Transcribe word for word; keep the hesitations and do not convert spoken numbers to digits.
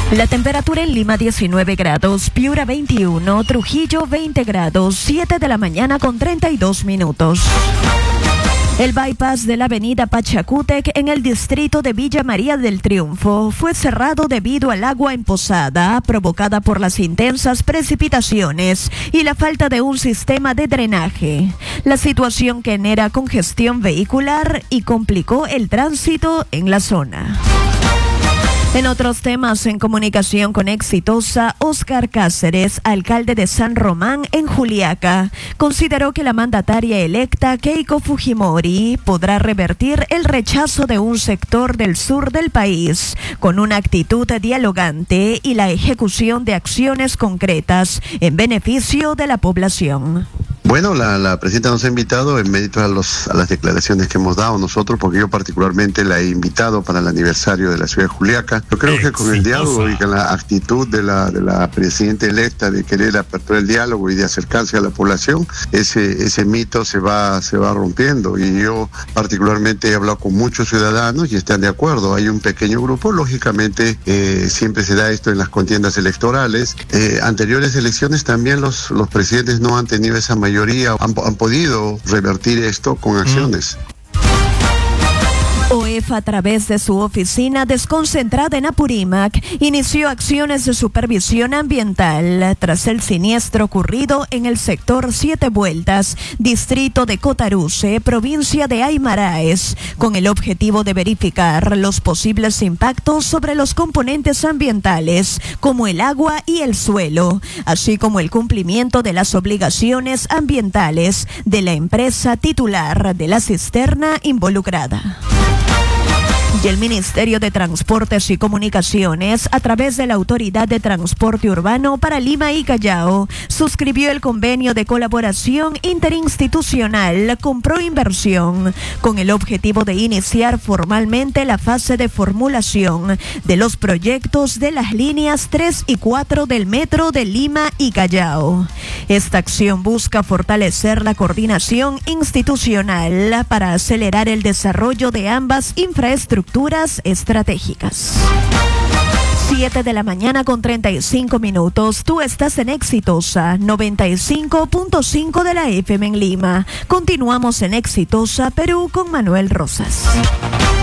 La temperatura en Lima diecinueve grados, Piura veintiuno, Trujillo veinte grados, siete de la mañana con treinta y dos minutos. El bypass de la avenida Pachacútec en el distrito de Villa María del Triunfo fue cerrado debido al agua emposada provocada por las intensas precipitaciones y la falta de un sistema de drenaje. La situación genera congestión vehicular y complicó el tránsito en la zona. En otros temas, en comunicación con Exitosa, Óscar Cáceres, alcalde de San Román en Juliaca, consideró que la mandataria electa Keiko Fujimori podrá revertir el rechazo de un sector del sur del país con una actitud dialogante y la ejecución de acciones concretas en beneficio de la población. Bueno, la, la presidenta nos ha invitado en mérito a, los, a las declaraciones que hemos dado nosotros, porque yo particularmente la he invitado para el aniversario de la ciudad de Juliaca. Yo creo que con el diálogo y con la actitud de la, de la presidenta electa de querer aperturar el diálogo y de acercarse a la población, ese, ese mito se va, se va rompiendo. Y yo particularmente he hablado con muchos ciudadanos y están de acuerdo. Hay un pequeño grupo, lógicamente eh, siempre se da esto en las contiendas electorales. Eh, anteriores elecciones también los, los presidentes no han tenido esa mayoría. Han, han podido revertir esto con acciones. O E F, a través de su oficina desconcentrada en Apurímac, inició acciones de supervisión ambiental tras el siniestro ocurrido en el sector Siete Vueltas, distrito de Cotaruce, provincia de Aymaraes, con el objetivo de verificar los posibles impactos sobre los componentes ambientales, como el agua y el suelo, así como el cumplimiento de las obligaciones ambientales de la empresa titular de la cisterna involucrada. Y el Ministerio de Transportes y Comunicaciones, a través de la Autoridad de Transporte Urbano para Lima y Callao, suscribió el convenio de colaboración interinstitucional con Proinversión, con el objetivo de iniciar formalmente la fase de formulación de los proyectos de las líneas tres y cuatro del Metro de Lima y Callao. Esta acción busca fortalecer la coordinación institucional para acelerar el desarrollo de ambas infraestructuras estratégicas. siete de la mañana con treinta y cinco minutos. Tú estás en Exitosa noventa y cinco punto cinco de la F M en Lima. Continuamos en Exitosa Perú con Manuel Rosas.